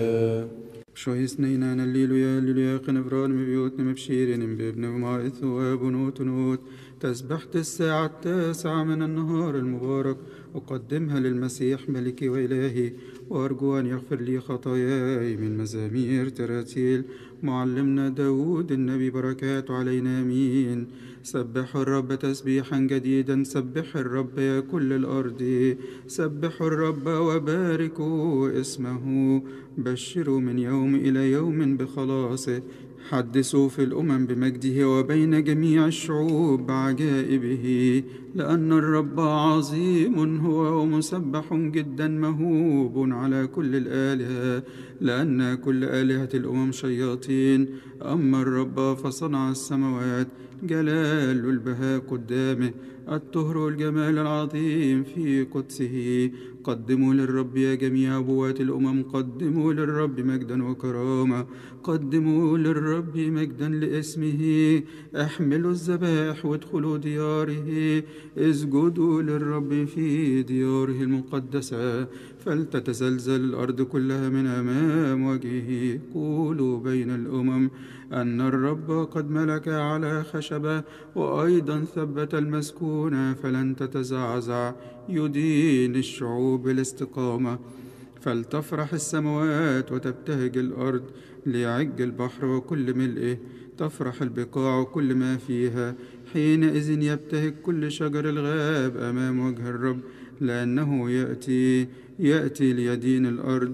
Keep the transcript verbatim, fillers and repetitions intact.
شوي سنين أنا الليلويا الليلويا قنفران مبيوتنا مبشيرين بابن ومائث وابنوت نوت تسبحت الساعة التاسعة من النهار المبارك أقدمها للمسيح ملكي وإلهي وأرجو أن يغفر لي خطاياي من مزامير تراتيل معلمنا داود النبي بركات علينا آمين. سبحوا الرب تسبيحا جديدا، سبحوا الرب يا كل الأرض، سبحوا الرب وباركوا اسمه، بشروا من يوم إلى يوم بخلاصه، حدثوا في الأمم بمجده وبين جميع الشعوب بعجائبه، لأن الرب عظيم هو ومسبح جدا مهوب على كل الآلهة، لأن كل آلهة الأمم شياطين، أما الرب فصنع السماوات، جلال البهاء قدامه، الطهر والجمال العظيم في قدسه. قدموا للرب يا جميع أبوات الأمم، قدموا للرب مجدا وكرامة، قدموا للرب مجدا لاسمه، احملوا الذبائح وادخلوا دياره، اسجدوا للرب في دياره المقدسة، فلتتزلزل الأرض كلها من أمام وجهه. قولوا بين الأمم أن الرب قد ملك على خشبة، وأيضا ثبت المسكونة فلن تتزعزع، يدين الشعوب بالاستقامة. فلتفرح السماوات وتبتهج الأرض، ليعج البحر وكل ملئه، تفرح البقاع وكل ما فيها، حينئذ يبتهج كل شجر الغاب أمام وجه الرب، لأنه يأتي يأتي ليدين الأرض.